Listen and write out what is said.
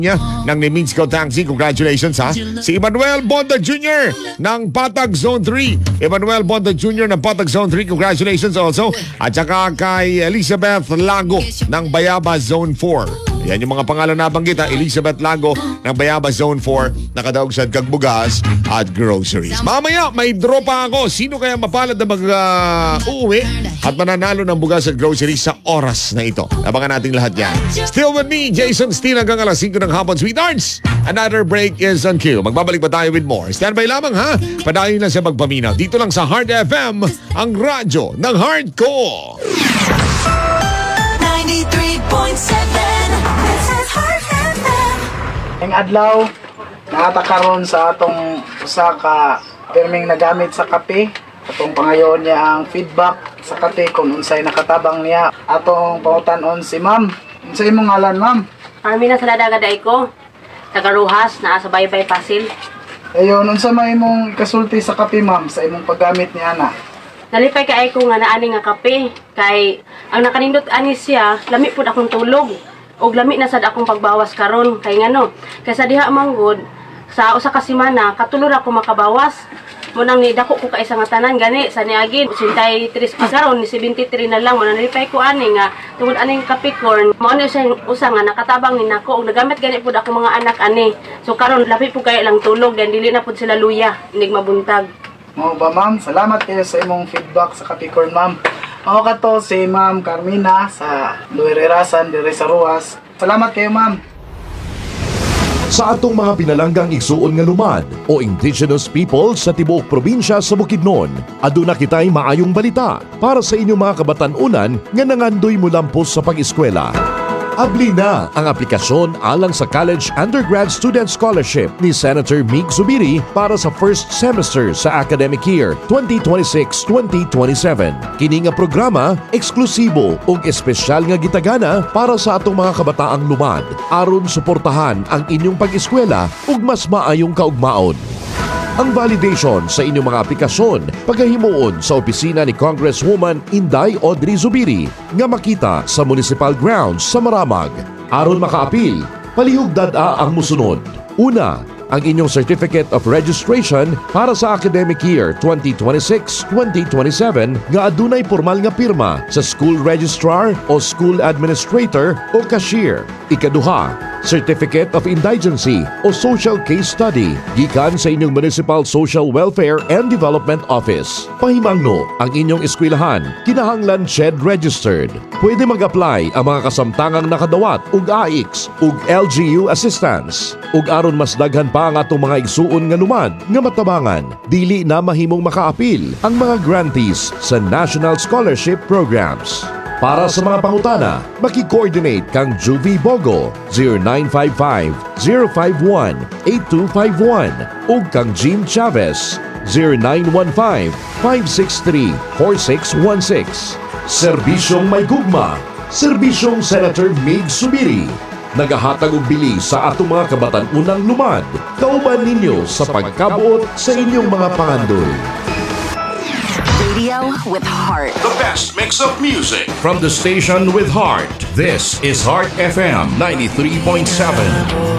niya ng Niminsko Taxi. Congratulations ha. Si Emmanuel Bonda Jr. ng Patag Zone 3. Emmanuel Bonda Jr. ng Patag Zone 3. Congratulations also. At saka kay Elizabeth Lago ng Bayaba Zone 4. Yan yung mga pangalan na banggit ha. Elizabeth Lago ng Bayaba Zone 4. Nakadaog sa kagbugas at groceries. Mamaya may draw pa ako. Sino kaya mapalad na mag-uwi at mananalo ng bugas at groceries sa oras na ito? Abangan natin lahat yan. Still with me, Jason Steele hanggang alas 5 ng hapon, sweethearts. Another break is on cue. Magbabalik pa tayo with more. Standby lamang ha. Padayon lang sa magpaminaw. Dito lang sa Heart FM, ang radyo ng Heart ko. 93.7 This is Heart FM. Ang adlaw nakatakaron sa atong usa ka pirming nagamit sa kape. Atong pangayon niya ang feedback sa kape kung unsay nakatabang niya. Atong pangutan-on si ma'am. Unsay imong ngalan, ma'am? Armina Saladagaday ko. Taga Rojas, naa sa Baybay Pasil. Ayon, unsa may imong kasulti sa kape, ma'am, sa imong paggamit ni ana? Nalipay kay ko nga naani nga kape. Kay ang nakanindot ani siya, lami pud akong tulog. Og lami na sad akong pagbawas karon. Kay ngano, kay sa diha manggod sa usa ka semana katulor ako makabawas. Munang ni dako ko ka isa nga tanan gani sa niagin 83 karon ni 73 na lang mo nalipay ko ani nga tungod aning Capricorn mao ni siya usa nga nakatabang ni nako og nagamit gani pud ako mga anak ani. So karon lapi pud kay lang tulog dan dili na pud sila luya inig mabuntag. Mao ba, ma'am? Salamat kayo sa imong feedback sa Capricorn, ma'am. Mao kato si Ma'am Carmina sa Luirerasan dire sa Ruas. Salamat kayo, ma'am. Sa atong mga pinalanggang igsuon nga lumad o indigenous people sa tibuok probinsya sa Bukidnon, aduna kitay maayong balita para sa inyong mga kabatan-unan nga nangandoy mulampos sa pag-eskwela. Abli na ang aplikasyon alang sa College Undergrad Student Scholarship ni Senator Mig Zubiri para sa first semester sa academic year 2026-2027. Kini nga programa eksklusibo ug espesyal nga gitagana para sa atong mga kabataang lumad aron suportahan ang inyong pag-eskwela ug mas maayong kaugmaon. Ang validation sa inyong mga aplikasyon pagkahimuon sa opisina ni Congresswoman Inday Audrey Zubiri nga makita sa Municipal Grounds sa Maramag. Aron makaapil, palihog dad-a ang musunod. Una, ang inyong Certificate of Registration para sa academic year 2026-2027 nga adunay formal nga pirma sa school registrar o school administrator o cashier. Ikaduha, Certificate of Indigency o Social Case Study gikan sa inyong Municipal Social Welfare and Development Office. Pahimangno ang inyong eskwelahan kinahanglan SHED registered. Pwede mag-apply ang mga kasamtangang nakadawat ug AIX ug LGU assistance. Ug aron mas daghan pa ang atong mga igsuon nga lumad nga matabangan, dili na mahimong makaapil ang mga grantees sa National Scholarship Programs. Para sa mga pangutana, maki-coordinate kang Juvie Bogo 0955-051-8251 ug kang Jean Chavez 0915-563-4616. Serbisyong may gugma, Serbisyong Senator Mig Zubiri. Nagahatag og bili sa atong mga kabatan-unang lumad. Kauban ninyo sa pagkabuot sa inyong mga pangandoy. Radio with heart. The best mix of music from the station with heart. This is Heart FM 93.7.